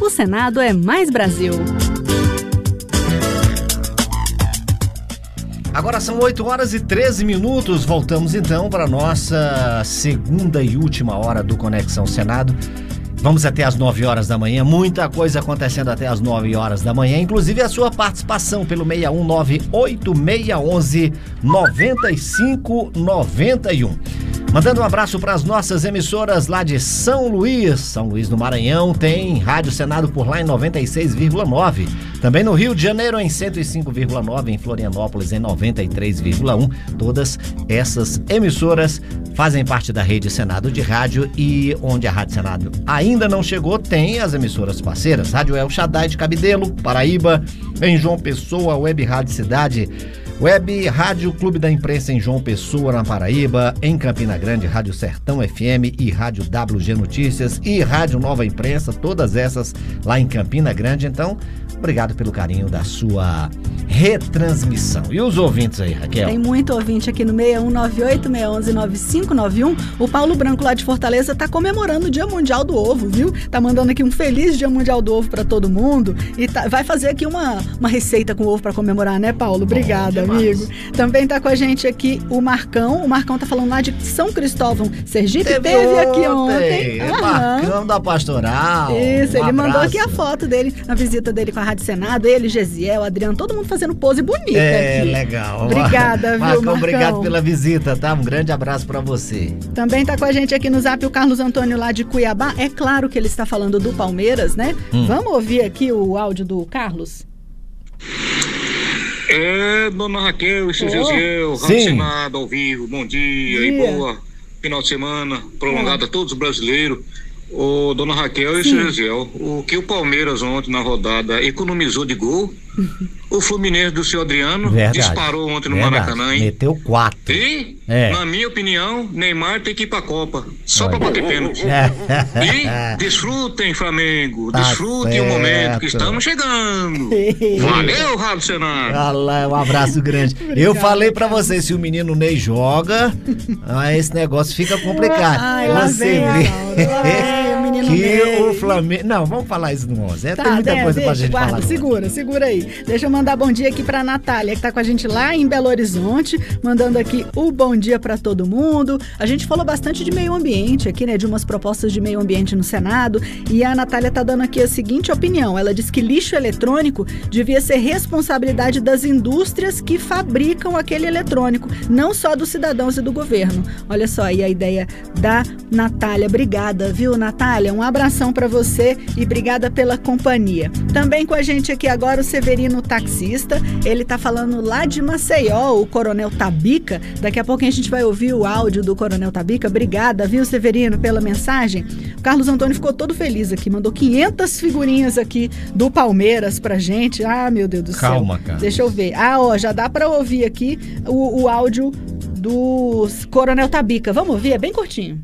O Senado é mais Brasil. Agora são 8h13. Voltamos então para a nossa segunda e última hora do Conexão Senado. Vamos até às 9 horas da manhã, muita coisa acontecendo até às 9 horas da manhã, inclusive a sua participação pelo 61986119591. Mandando um abraço para as nossas emissoras lá de São Luís do Maranhão, tem Rádio Senado por lá em 96,9. Também no Rio de Janeiro em 105,9, em Florianópolis em 93,1. Todas essas emissoras fazem parte da Rede Senado de Rádio, e onde a Rádio Senado ainda não chegou, tem as emissoras parceiras. Rádio El Shaddai de Cabedelo, Paraíba, em João Pessoa, Web Rádio Cidade, Web Rádio Clube da Imprensa em João Pessoa, na Paraíba, em Campina Grande, Rádio Sertão FM e Rádio WG Notícias e Rádio Nova Imprensa, todas essas lá em Campina Grande. Então, obrigado pelo carinho da sua retransmissão. E os ouvintes aí, Raquel? Tem muito ouvinte aqui no 61986119591. O Paulo Branco lá de Fortaleza tá comemorando o Dia Mundial do Ovo, viu? Tá mandando aqui um feliz Dia Mundial do Ovo pra todo mundo e vai fazer aqui uma receita com ovo pra comemorar, né, Paulo? Obrigada, amigo. Também tá com a gente aqui o Marcão. O Marcão tá falando lá de São Cristóvão, Sergipe. Teve aqui ontem. Marcão da Pastoral. Isso, ele mandou aqui a foto dele, na visita dele com a Rádio Senado. Ele, Gesiel, Adriano, todo mundo fazendo pose bonita aqui. Legal. Obrigada, Marcão, obrigado pela visita, tá? Um grande abraço pra você. Também tá com a gente aqui no Zap o Carlos Antônio lá de Cuiabá. É claro que ele está falando do Palmeiras, né? Vamos ouvir aqui o áudio do Carlos? Dona Raquel e seu Gesiel, Rádio Senado ao vivo, bom dia e boa final de semana prolongado a todos os brasileiros. Dona Raquel e seu Gesiel, o que o Palmeiras ontem na rodada economizou de gol, o Fluminense do seu Adriano disparou ontem no Maracanã, hein? Meteu 4. E, na minha opinião, Neymar tem que ir pra Copa, só pra bater pênalti. E desfrutem, Flamengo, desfrutem o momento que estamos chegando. Valeu, Rádio Senado. Um abraço grande. Eu falei pra você, se o menino Ney joga, esse negócio fica complicado. Você vê que o Flamengo... Não, vamos falar isso no 11. Tem muita coisa pra gente falar. Segura aí. Deixa eu mandar bom dia aqui pra Natália, que tá com a gente lá em Belo Horizonte, mandando aqui o bom dia pra todo mundo. A gente falou bastante de meio ambiente aqui, né? De umas propostas de meio ambiente no Senado. E a Natália tá dando aqui a seguinte opinião. Ela diz que lixo eletrônico devia ser responsabilidade das indústrias que fabricam aquele eletrônico, não só dos cidadãos e do governo. Olha só aí a ideia da Natália. Obrigada, viu, Natália? Um abração pra você e obrigada pela companhia. Também com a gente aqui agora o Severino taxista. Ele tá falando lá de Maceió, o Coronel Tabica. Daqui a pouco a gente vai ouvir o áudio do Coronel Tabica. Obrigada, viu, Severino, pela mensagem. O Carlos Antônio ficou todo feliz aqui, mandou 500 figurinhas aqui do Palmeiras pra gente. Meu Deus do céu. Calma, cara. Deixa eu ver. Já dá pra ouvir aqui o áudio do Coronel Tabica. Vamos ouvir? É bem curtinho.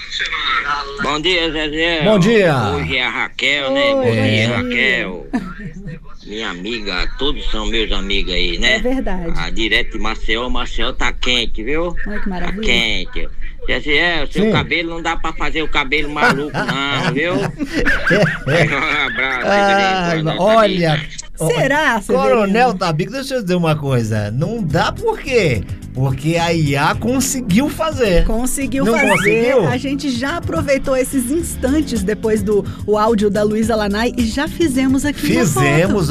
Bom dia, Zezé. Bom dia. Hoje é a Raquel, né? Bom dia, Raquel. Minha amiga, todos são meus amigos aí, né? É verdade. Direto de Maceió tá quente, viu? Olha que maravilha. Tá quente. Zezé, seu cabelo não dá pra fazer o cabelo maluco, não, viu? Um abraço. Olha... Será, Coronel Tabico, deixa eu dizer uma coisa. Não dá por quê? Porque a IA conseguiu fazer. Conseguiu. A gente já aproveitou esses instantes depois do áudio da Luísa Lanai e já fizemos aqui. Fizemos.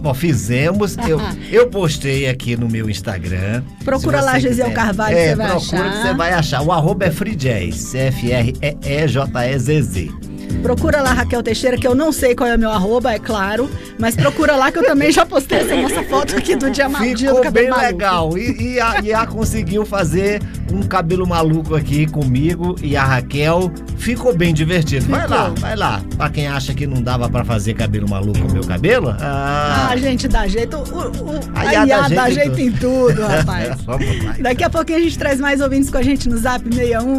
Eu postei aqui no meu Instagram. Procura lá, Gesiel Carvalho, você vai achar. Procura que você vai achar. O arroba é Freejazz, CFREEJZZ. Procura lá, Raquel Teixeira, que eu não sei qual é o meu arroba, é claro, mas procura lá que eu também já postei essa nossa foto aqui do dia maluco. Ficou bem legal. E a conseguiu fazer um cabelo maluco aqui comigo e a Raquel. Ficou bem divertido. Vai lá. Pra quem acha que não dava pra fazer cabelo maluco com o meu cabelo. A gente dá jeito. A IA dá jeito em tudo, rapaz. Daqui a pouquinho a gente traz mais ouvintes com a gente no Zap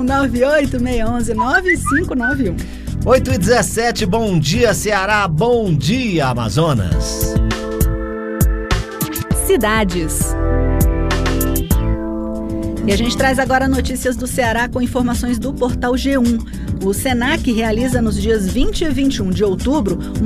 61986119591. 8h17, bom dia Ceará, bom dia Amazonas. Cidades. E a gente traz agora notícias do Ceará com informações do portal G1. O Senac realiza nos dias 20 e 21 de outubro